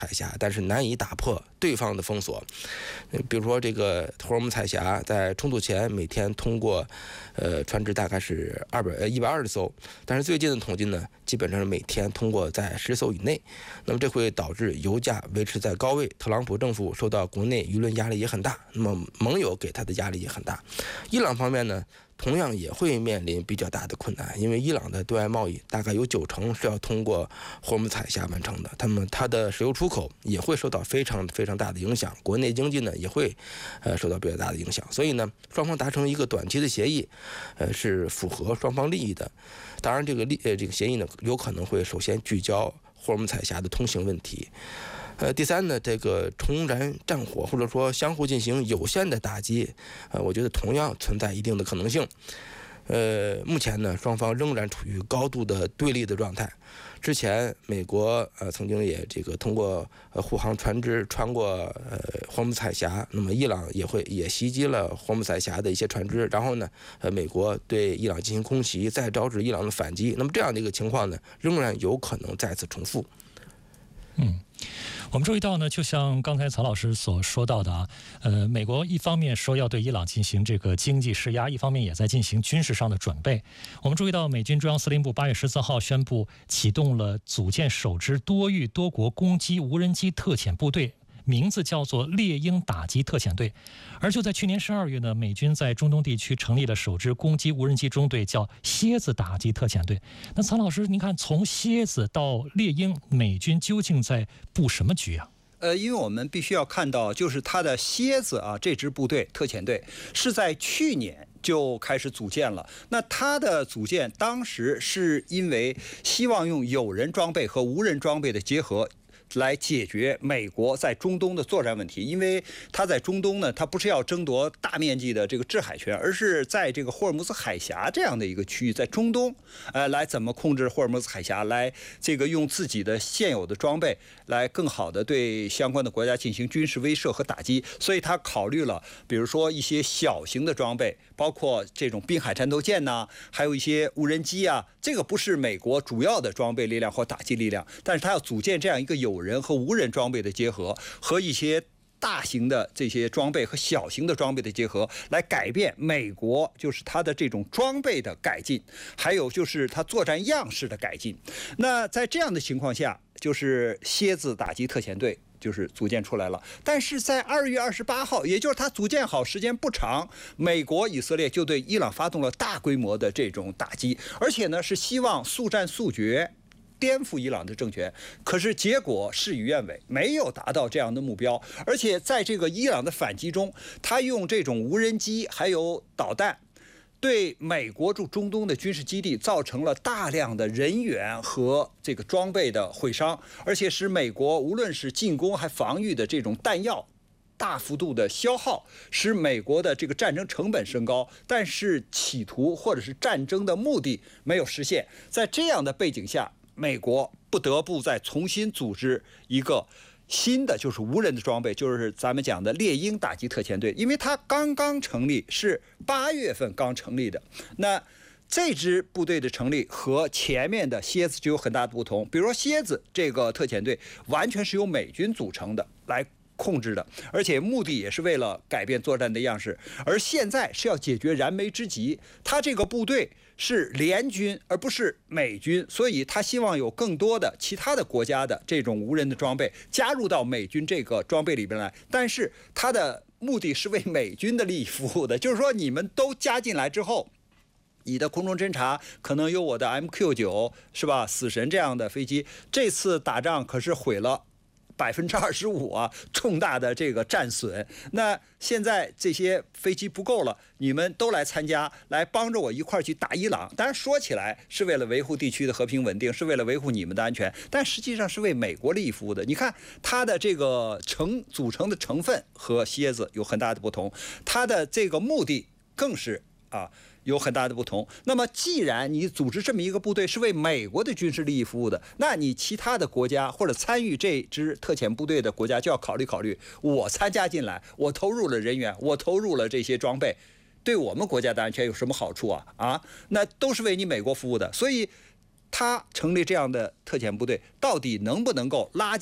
海峡，但是难以打破对方的封锁。比如说这个霍尔木兹海峡在冲突前每天通过船只大概是120艘，但是最近的统计呢，基本上是每天通过在10艘以内。那么这会导致油价维持在高位，特朗普政府受到国内舆论压力也很大，那么盟友给他的压力也很大。伊朗方面呢，同样也会面临比较大的困难，因为伊朗的对外贸易大概有90%是要通过霍尔木兹海峡完成的，它的石油出口也会受到非常大的影响，国内经济呢也会受到比较大的影响。所以呢，双方达成一个短期的协议，是符合双方利益的。当然，这个协议呢，有可能会首先聚焦霍尔木兹海峡的通行问题。第三呢，这个重燃战火或者说相互进行有限的打击，我觉得同样存在一定的可能性。目前呢，双方仍然处于高度的对立的状态。之前美国曾经也通过护航船只穿过霍尔木兹海峡，那么伊朗也袭击了霍尔木兹海峡的一些船只，然后呢，美国对伊朗进行空袭，再招致伊朗的反击。那么这样的一个情况呢，仍然有可能再次重复。 我们注意到呢，就像刚才曹老师所说到的美国一方面说要对伊朗进行这个经济施压，一方面也在进行军事上的准备。我们注意到美军中央司令部8月14号宣布启动了组建首支多域多国攻击无人机特遣部队，名字叫做猎鹰打击特遣队。而就在去年12月呢，美军在中东地区成立了首支攻击无人机中队，叫蝎子打击特遣队。那曹老师，您看从蝎子到猎鹰，美军究竟在布什么局啊？ 因为我们必须要看到，就是它的蝎子啊，这支部队特遣队是在去年就开始组建了。那它的组建当时是因为希望用有人装备和无人装备的结合，来解决美国在中东的作战问题。因为它在中东呢，它不是要争夺大面积的这个制海权，而是在这个霍尔木兹海峡这样的一个区域，在中东，来怎么控制霍尔木兹海峡，来用自己的现有的装备来更好的对相关的国家进行军事威慑和打击。所以他考虑了，比如说一些小型的装备，包括这种滨海战斗舰呐，还有一些无人机啊，这个不是美国主要的装备力量或打击力量，但是他要组建这样一个有人和无人装备的结合，和一些大型的这些装备和小型的装备的结合，来改变美国就是它的这种装备的改进，还有就是它作战样式的改进。那在这样的情况下，就是蝎子打击特遣队就是组建出来了。但是在2月28号，也就是它组建好时间不长，美国、以色列就对伊朗发动了大规模的这种打击，而且呢是希望速战速决，颠覆伊朗的政权。可是结果事与愿违，没有达到这样的目标。而且在这个伊朗的反击中，他用这种无人机还有导弹，对美国驻中东的军事基地造成了大量的人员和这个装备的毁伤，而且使美国无论是进攻还防御的这种弹药大幅度的消耗，使美国的这个战争成本升高，但是企图或者是战争的目的没有实现。在这样的背景下，美国不得不再重新组织一个新的就是无人的装备，就是咱们讲的猎鹰打击特遣队，因为它刚刚成立，是8月份刚成立的。那这支部队的成立和前面的蝎子就有很大的不同。比如说蝎子这个特遣队完全是由美军组成的来控制的，而且目的也是为了改变作战的样式。而现在是要解决燃眉之急，他这个部队是联军而不是美军，所以他希望有更多的其他的国家的这种无人的装备加入到美军这个装备里边来，但是他的目的是为美军的利益服务的，就是说你们都加进来之后，你的空中侦察可能有我的 MQ9 是吧，死神这样的飞机，这次打仗可是毁了25%啊，重大的这个战损。那现在这些飞机不够了，你们都来参加，来帮着我一块儿去打伊朗。当然说起来是为了维护地区的和平稳定，是为了维护你们的安全，但实际上是为美国利益服务的。你看它的这个组成的成分和蝎子有很大的不同，它的这个目的更是有很大的不同。那么既然你组织这么一个部队是为美国的军事利益服务的，那你其他的国家或者参与这支特遣部队的国家就要考虑，我参加进来，我投入了人员，我投入了这些装备，对我们国家的安全有什么好处啊？那都是为你美国服务的。所以他成立这样的特遣部队，到底能不能够拉近